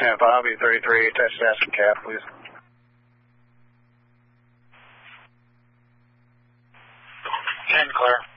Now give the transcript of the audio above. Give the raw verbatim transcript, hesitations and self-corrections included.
Tampa, I'll be thirty-three, attached to Aspen Cap, please. ten, clear.